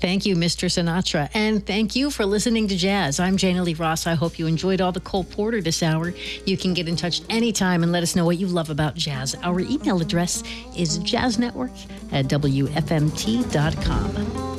Thank you, Mr. Sinatra. And thank you for listening to Jazz. I'm Jana Lee Ross. I hope you enjoyed all the Cole Porter this hour. You can get in touch anytime and let us know what you love about jazz. Our email address is jazznetwork@wfmt.com.